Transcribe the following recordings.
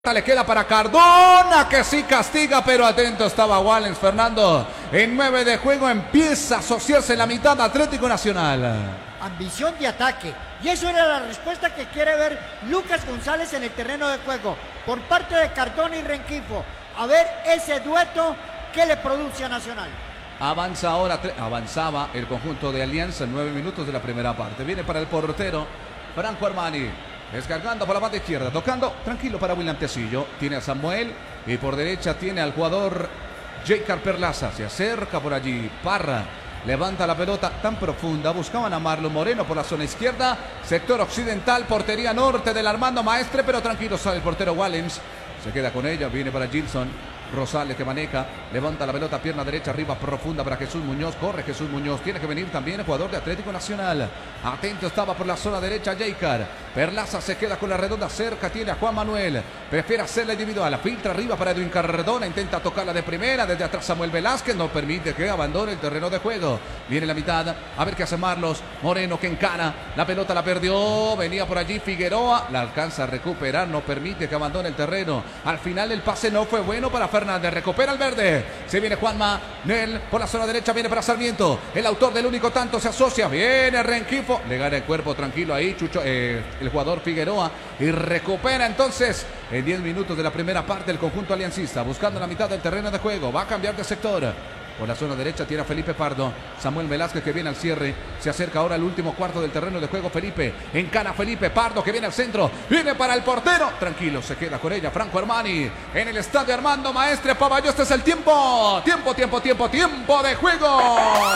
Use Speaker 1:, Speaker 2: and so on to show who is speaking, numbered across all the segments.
Speaker 1: Le queda para Cardona, que sí castiga, pero atento estaba Wallens. Fernando, en 9 de juego empieza a asociarse en la mitad Atlético Nacional.
Speaker 2: Ambición de ataque. Y eso era la respuesta que quiere ver Lucas González en el terreno de juego. Por parte de Cardona y Rengifo. A ver ese dueto que le produce a Nacional.
Speaker 1: Avanza ahora, avanzaba el conjunto de Alianza en 9 minutos de la primera parte. Viene para el portero Franco Armani. Descargando por la banda izquierda, tocando tranquilo para William Tecillo. Tiene a Samuel y por derecha tiene al jugador J.K. Perlaza. Se acerca por allí Parra. Levanta la pelota tan profunda. Buscaban a Marlon Moreno por la zona izquierda. Sector occidental, portería norte del Armando Maestre. Pero tranquilo sale el portero Wallens. Se queda con ella, viene para Gilson. Rosales que maneja, levanta la pelota, pierna derecha, arriba profunda para Jesús Muñoz. Corre Jesús Muñoz, tiene que venir también el jugador de Atlético Nacional. Atento estaba por la zona derecha J.K. Perlaza se queda con la redonda cerca, tiene a Juan Manuel. Prefiere hacerla individual, filtra arriba para Edwin Cardona. Intenta tocarla de primera, desde atrás Samuel Velázquez. No permite que abandone el terreno de juego. Viene la mitad, a ver qué hace Marlos. Moreno que encana, la pelota la perdió. Venía por allí Figueroa, la alcanza a recuperar, no permite que abandone el terreno. Al final el pase no fue bueno para Fernández, recupera el verde. Se viene Juanma Nel por la zona derecha, viene para Sarmiento. El autor del único tanto se asocia, viene Rengifo. Le gana el cuerpo tranquilo ahí Chucho, el jugador Figueroa. Y recupera entonces en 10 minutos de la primera parte el conjunto aliancista. Buscando la mitad del terreno de juego, va a cambiar de sector. Por la zona derecha tiene a Felipe Pardo. Samuel Velázquez que viene al cierre. Se acerca ahora al último cuarto del terreno de juego Felipe. Encana Felipe Pardo que viene al centro. Viene para el portero. Tranquilo, se queda con ella Franco Armani. En el estadio Armando Maestre Pavayo. Este es el tiempo. Tiempo de juego.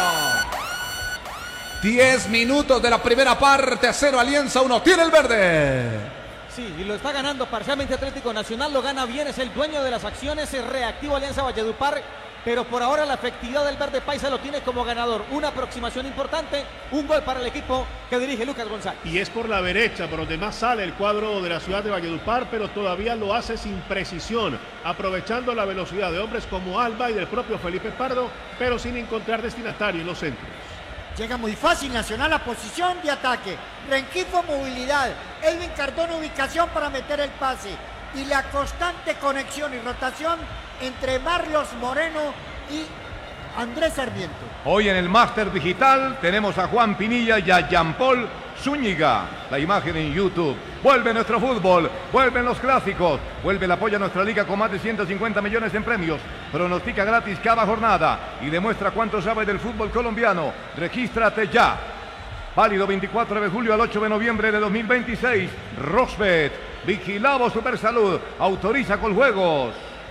Speaker 1: 10 minutos de la primera parte. 0 Alianza, 1 tiene el verde.
Speaker 3: Sí, y lo está ganando parcialmente Atlético Nacional. Lo gana bien, es el dueño de las acciones. Es reactivo Alianza Valledupar. Pero por ahora la efectividad del verde paisa lo tiene como ganador. Una aproximación importante, un gol para el equipo que dirige Lucas González.
Speaker 4: Y es por la derecha, por donde más sale el cuadro de la ciudad de Valledupar, pero todavía lo hace sin precisión, aprovechando la velocidad de hombres como Alba y del propio Felipe Pardo, pero sin encontrar destinatario en los centros.
Speaker 2: Llega muy fácil Nacional a posición de ataque. Rengifo movilidad. Edwin Cardona ubicación para meter el pase. Y la constante conexión y rotación entre Marlos Moreno y Andrés Sarmiento.
Speaker 5: Hoy en el Máster Digital tenemos a Juan Pinilla y a Jean-Paul Zúñiga. La imagen en YouTube. Vuelve nuestro fútbol, vuelven los clásicos, vuelve el apoyo a nuestra liga con más de 150 millones en premios. Pronostica gratis cada jornada y demuestra cuánto sabe del fútbol colombiano. Regístrate ya. Válido 24 de julio al 8 de noviembre de 2026. Rosbet, vigilado Supersalud, autoriza con juegos.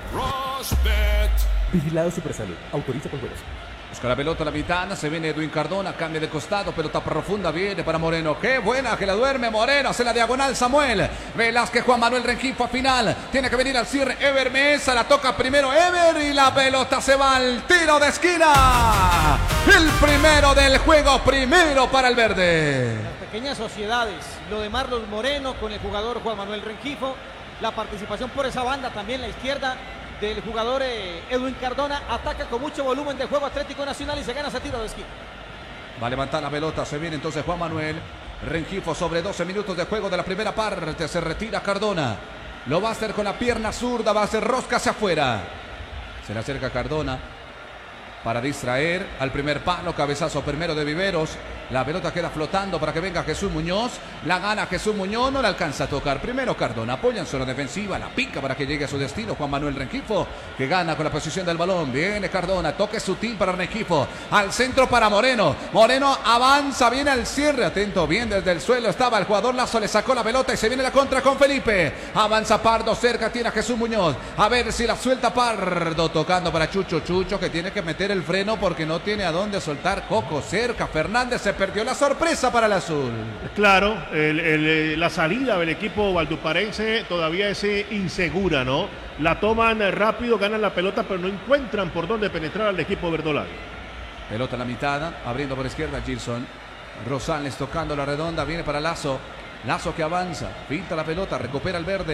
Speaker 6: Rosbet. Vigilado Supersalud, autoriza con juegos.
Speaker 1: Busca la pelota a la mitad, se viene Edwin Cardona, cambia de costado, pelota profunda, viene para Moreno. Qué buena que la duerme Moreno, hace la diagonal Samuel Velázquez, Juan Manuel Rengifo a final. Tiene que venir al cierre Ever Mesa, la toca primero Ever y la pelota se va al tiro de esquina. El primero del juego, primero para el verde.
Speaker 3: Las pequeñas sociedades, lo de Marlos Moreno con el jugador Juan Manuel Rengifo, la participación por esa banda también la izquierda del jugador Edwin Cardona. Ataca con mucho volumen de juego Atlético Nacional y se gana ese tiro de esquina.
Speaker 1: Va a levantar la pelota, se viene entonces Juan Manuel Rengifo sobre 12 minutos de juego de la primera parte. Se retira Cardona, lo va a hacer con la pierna zurda, va a hacer rosca hacia afuera. Se le acerca Cardona para distraer al primer palo, cabezazo primero de Viveros. La pelota queda flotando para que venga Jesús Muñoz. La gana Jesús Muñoz, no la alcanza a tocar. Primero Cardona, apoya en zona defensiva, la pica para que llegue a su destino. Juan Manuel Rengifo, que gana con la posición del balón. Viene Cardona, toque sutil para Rengifo. Al centro para Moreno. Moreno avanza, viene al cierre. Atento, bien desde el suelo estaba el jugador Lazo, le sacó la pelota y se viene la contra con Felipe. Avanza Pardo, cerca tiene a Jesús Muñoz. A ver si la suelta Pardo, tocando para Chucho que tiene que meter el freno porque no tiene a dónde soltar. Coco cerca, Fernández se perdió la sorpresa para el azul.
Speaker 4: Claro, la salida del equipo valduparense todavía es insegura, ¿no? La toman rápido, ganan la pelota, pero no encuentran por dónde penetrar al equipo verdolaga.
Speaker 1: Pelota a la mitad, abriendo por izquierda Gilson. Rosales tocando la redonda, viene para Lazo. Lazo que avanza, pinta la pelota, recupera el verde.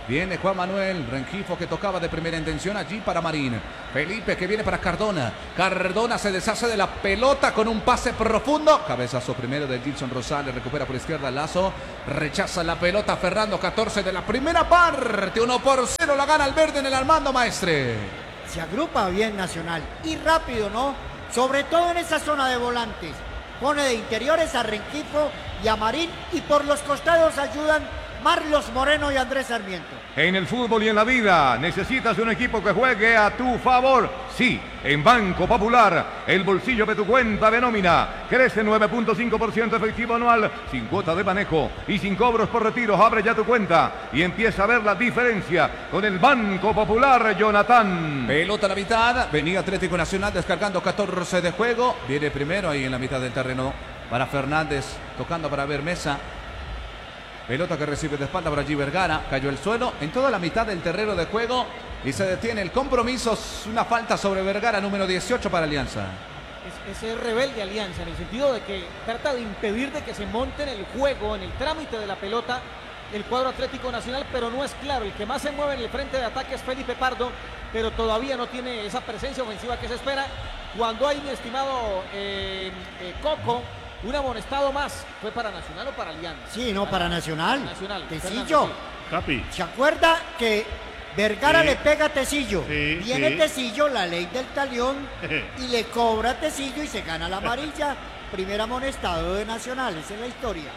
Speaker 1: Viene Juan Manuel Rengifo, que tocaba de primera intención allí para Marín. Felipe, que viene para Cardona. Cardona se deshace de la pelota con un pase profundo. Cabezazo primero de Gilson Rosales. Recupera por izquierda Lazo. Rechaza la pelota Fernando. 14 de la primera parte. 1-0 la gana el verde en el Armando Maestre.
Speaker 2: Se agrupa bien Nacional y rápido, ¿no? Sobre todo en esa zona de volantes. Pone de interiores a Rengifo y a Marín, y por los costados ayudan Marlos Moreno y Andrés Sarmiento.
Speaker 5: En el fútbol y en la vida necesitas un equipo que juegue a tu favor. Sí, en Banco Popular, el bolsillo de tu cuenta de nómina crece 9.5% efectivo anual, sin cuota de manejo y sin cobros por retiros. Abre ya tu cuenta y empieza a ver la diferencia con el Banco Popular, Jonathan.
Speaker 1: Pelota a la mitad, venía Atlético Nacional descargando 14 de juego. Viene primero ahí en la mitad del terreno para Fernández, tocando para ver Mesa. Pelota que recibe de espalda para allí Vergara. Cayó el suelo en toda la mitad del terreno de juego y se detiene el compromiso. Es una falta sobre Vergara, número 18 para Alianza.
Speaker 3: Es rebelde Alianza, en el sentido de que trata de impedir de que se monte en el juego, en el trámite de la pelota, el cuadro Atlético Nacional, pero no es claro. El que más se mueve en el frente de ataque es Felipe Pardo, pero todavía no tiene esa presencia ofensiva que se espera. Cuando hay, mi estimado Coco, un amonestado más, ¿fue para Nacional o para Alianza?
Speaker 2: Sí, no, para Nacional. Tecillo.
Speaker 4: Capi.
Speaker 2: ¿Se acuerda que Vergara le pega a Tecillo?
Speaker 4: Sí,
Speaker 2: Viene
Speaker 4: sí.
Speaker 2: Tecillo, la ley del talión, y le cobra a Tecillo y se gana la amarilla. Primer amonestado de Nacional, esa es la historia.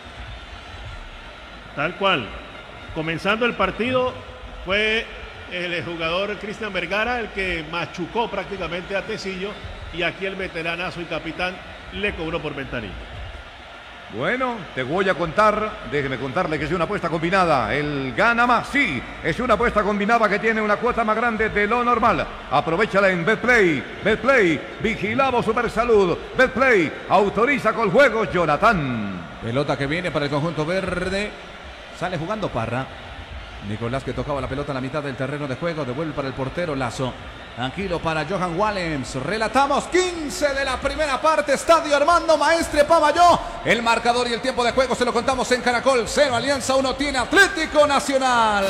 Speaker 4: Tal cual. Comenzando el partido, fue el jugador Cristian Vergara el que machucó prácticamente a Tecillo, y aquí el veteranazo y capitán le cobró por ventanilla.
Speaker 5: Bueno, te voy a contar, déjeme contarle que es una apuesta combinada. El gana más, sí, es una apuesta combinada que tiene una cuota más grande de lo normal. Aprovechala en Betplay. Betplay, vigilamos Supersalud. Betplay, autoriza con juegos, Jonathan.
Speaker 1: Pelota que viene para el conjunto verde. Sale jugando Parra. Nicolás, que tocaba la pelota en la mitad del terreno de juego. Devuelve para el portero Lazo. Tranquilo para Johan Willems. Relatamos 15 de la primera parte. Estadio Armando Maestre Pavalló. El marcador y el tiempo de juego se lo contamos en Caracol. 0 Alianza, 1 tiene Atlético Nacional.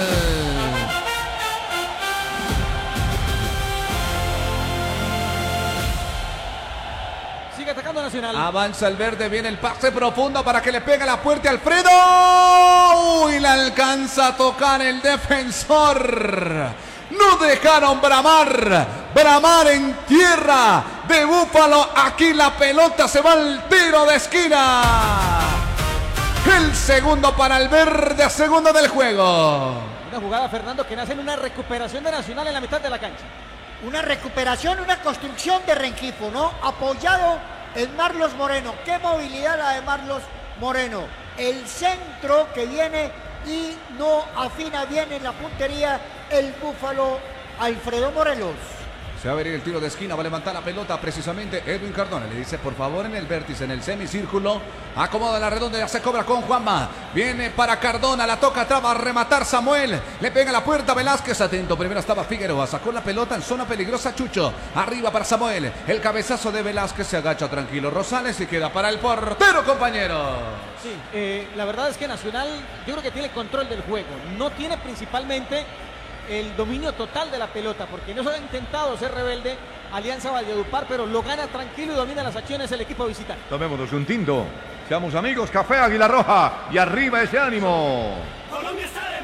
Speaker 3: Sigue atacando Nacional.
Speaker 1: Avanza el verde, viene el pase profundo para que le pegue a la puerta Alfredo. Uy, la alcanza a tocar el defensor. No dejaron bramar en tierra de Búfalo. Aquí la pelota se va al tiro de esquina. El segundo para el verde, segundo del juego.
Speaker 3: Una jugada, Fernando, que nace en una recuperación de Nacional en la mitad de la cancha.
Speaker 2: Una recuperación, una construcción de Rengifo, ¿no? Apoyado en Marlos Moreno. Qué movilidad la de Marlos Moreno. El centro que viene y no afina bien en la puntería el Búfalo Alfredo Morelos.
Speaker 1: Se va a venir el tiro de esquina, va a levantar la pelota precisamente Edwin Cardona. Le dice, por favor, en el vértice, en el semicírculo. Acomoda la redonda, ya se cobra con Juanma. Viene para Cardona, la toca atrás, va a rematar Samuel. Le pega la puerta Velázquez, atento. Primero estaba Figueroa, sacó la pelota en zona peligrosa Chucho. Arriba para Samuel. El cabezazo de Velázquez, se agacha tranquilo Rosales y queda para el portero, compañero.
Speaker 3: Sí, la verdad es que Nacional, yo creo que tiene control del juego. No tiene principalmente el dominio total de la pelota, porque no se ha intentado ser rebelde Alianza Valledupar, pero lo gana tranquilo y domina las acciones el equipo visitante.
Speaker 5: Tomémonos un tinto. Seamos amigos, Café Águila Roja y arriba ese ánimo.